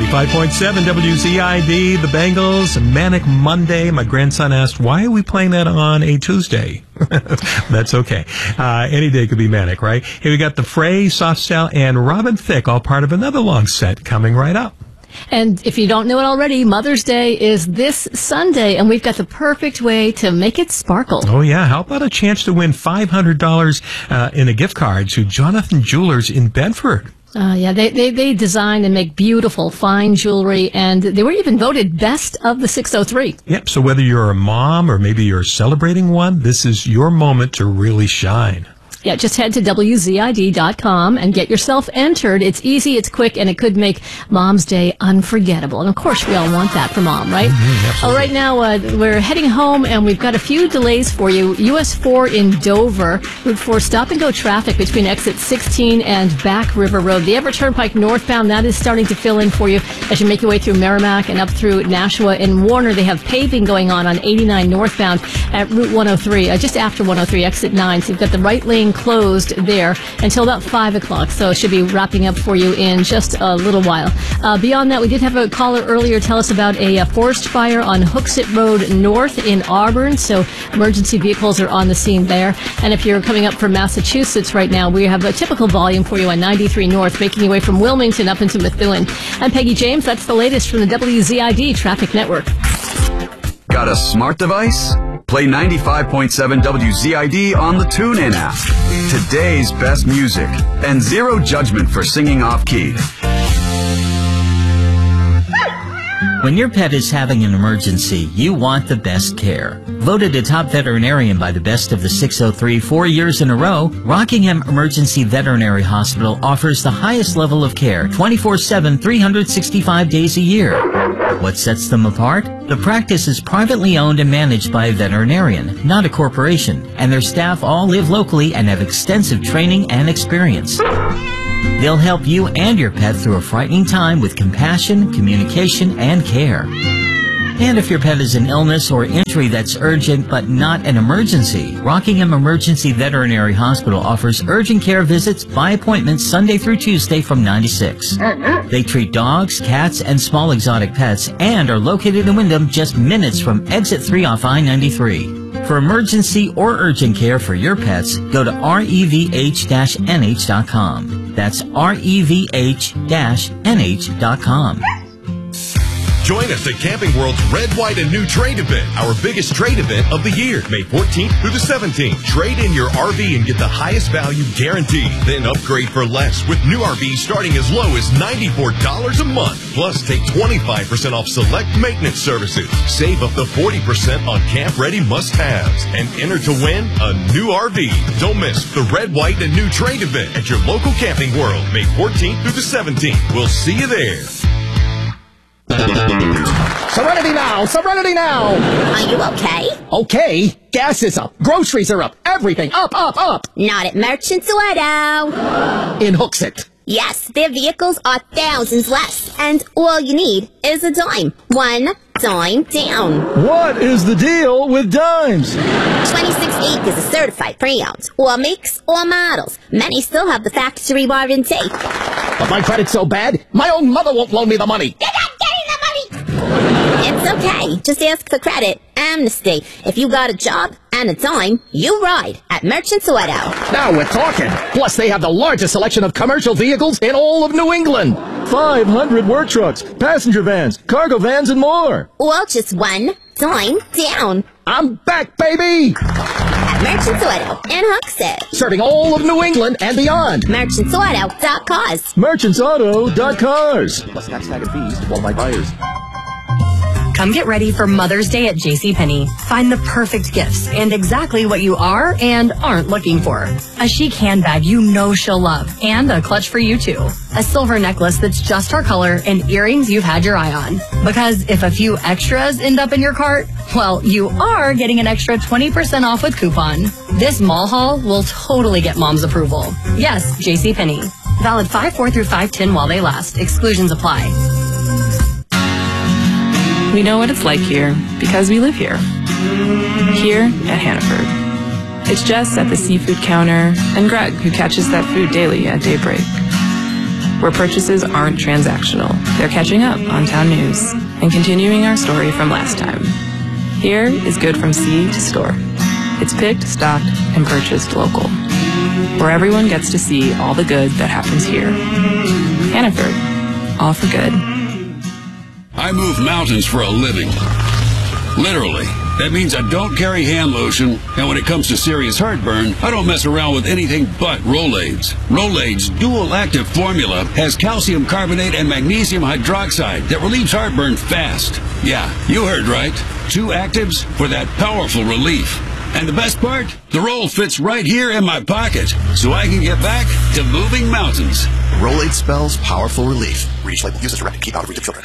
95.7 WZID, the Bengals, Manic Monday. My grandson asked, why are we playing that on a Tuesday? That's okay. Any day could be manic, right? Here we got The Fray, Soft Cell, and Robin Thicke, all part of another long set coming right up. And if you don't know it already, Mother's Day is this Sunday, and we've got the perfect way to make it sparkle. Oh, yeah. How about a chance to win $500 in a gift card to Jonathan Jewelers in Bedford? Yeah, they design and make beautiful, fine jewelry, and they were even voted best of the 603. Yep, so whether you're a mom or maybe you're celebrating one, this is your moment to really shine. Yeah, just head to WZID.com and get yourself entered. It's easy, it's quick, and it could make Mom's Day unforgettable. And, of course, we all want that for Mom, right? Mm-hmm, All right, now we're heading home, and we've got a few delays for you. US 4 in Dover, Route 4 stop-and-go traffic between exit 16 and Back River Road. The Everett Turnpike northbound, that is starting to fill in for you as you make your way through Merrimack and up through Nashua. In Warner, they have paving going on 89 northbound at Route 103, just after 103, exit 9. So you've got the right lane closed there until about 5 o'clock, so it should be wrapping up for you in just a little while. Beyond that, we did have a caller earlier tell us about a forest fire on Hooksett Road North in Auburn, so emergency vehicles are on the scene there. And if you're coming up from Massachusetts right now, we have a typical volume for you on 93 North, making your way from Wilmington up into Methuen. I'm Peggy James. That's the latest from the WZID Traffic Network. Got a smart device? Play 95.7 WZID on the TuneIn app. Today's best music and zero judgment for singing off-key. When your pet is having an emergency, you want the best care. Voted a top veterinarian by the best of the 603 4 years in a row, Rockingham Emergency Veterinary Hospital offers the highest level of care 24/7, 365 days a year. What sets them apart? The practice is privately owned and managed by a veterinarian, not a corporation, and their staff all live locally and have extensive training and experience. They'll help you and your pet through a frightening time with compassion, communication, and care. And if your pet is an illness or injury that's urgent but not an emergency, Rockingham Emergency Veterinary Hospital offers urgent care visits by appointment Sunday through Tuesday from 9 to 6. They treat dogs, cats, and small exotic pets and are located in Windham just minutes from exit 3 off I-93. For emergency or urgent care for your pets, go to revh-nh.com. That's revh-nh.com. Join us at Camping World's Red, White, and New Trade event, our biggest trade event of the year, May 14th through the 17th. Trade in your RV and get the highest value guaranteed. Then upgrade for less with new RVs starting as low as $94 a month. Plus, take 25% off select maintenance services. Save up to 40% on camp-ready must-haves. And enter to win a new RV. Don't miss the Red, White, and New Trade event at your local Camping World, May 14th through the 17th. We'll see you there. Serenity now! Serenity now! Are you okay? Okay. Gas is up. Groceries are up. Everything up, up, up. Not at Merchants Auto. In Hooksett. Yes, their vehicles are thousands less, and all you need is a dime. One dime down. What is the deal with dimes? 26 acres of certified pre-owned. All makes, all models. Many still have the factory warranty. But my credit's so bad, my own mother won't loan me the money. You're not getting the money! It's okay. Just ask for credit. Amnesty. If you got a job and a dime, you ride at Merchants Auto. Now we're talking. Plus, they have the largest selection of commercial vehicles in all of New England. 500 work trucks, passenger vans, cargo vans, and more. All just one dime down. I'm back, baby! At Merchants Auto in Hooksett. Serving all of New England and beyond. Merchantsauto.cars. Merchantsauto.cars. Plus tax, tag, and fees to qualified buyers. Come get ready for Mother's Day at JCPenney. Find the perfect gifts and exactly what you are and aren't looking for. A chic handbag you know she'll love, and a clutch for you too. A silver necklace that's just her color, and earrings you've had your eye on. Because if a few extras end up in your cart, well, you are getting an extra 20% off with coupon. This mall haul will totally get Mom's approval. Yes, JCPenney. Valid 5/4 through 5/10 while they last. Exclusions apply. We know what it's like here because we live here. Here at Hannaford. It's Jess at the seafood counter and Greg who catches that food daily at daybreak. where purchases aren't transactional. They're catching up on town news and continuing our story from last time. Here is good from sea to store. It's picked, stocked, and purchased local, where everyone gets to see all the good that happens here. Hannaford, all for good. I move mountains for a living. Literally. That means I don't carry hand lotion, and when it comes to serious heartburn, I don't mess around with anything but Rolaids. Rolaids' dual-active formula has calcium carbonate and magnesium hydroxide that relieves heartburn fast. Yeah, you heard right. 2 actives for that powerful relief. And the best part? The roll fits right here in my pocket, so I can get back to moving mountains. Rolaids spells powerful relief. Reach label. Use as directed. Keep out of reach of children.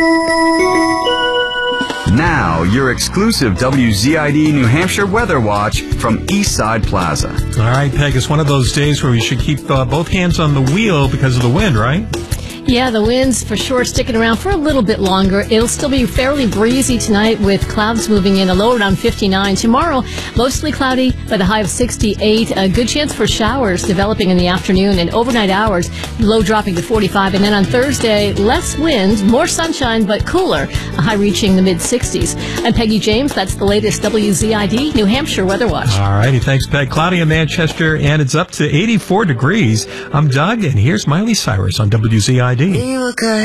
Now, your exclusive WZID New Hampshire Weather Watch from Eastside Plaza. All right, Peg, it's one of those days where we should keep both hands on the wheel because of the wind, right? Yeah, the wind's for sure sticking around for a little bit longer. It'll still be fairly breezy tonight with clouds moving in, a low around 59. Tomorrow, mostly cloudy, but a high of 68. A good chance for showers developing in the afternoon and overnight hours, low dropping to 45. And then on Thursday, less wind, more sunshine, but cooler, a high reaching the mid-60s. I'm Peggy James. That's the latest WZID New Hampshire Weather Watch. All righty, thanks, Peg. Cloudy in Manchester, and it's up to 84 degrees. I'm Doug, and here's Miley Cyrus on WZID. We were good.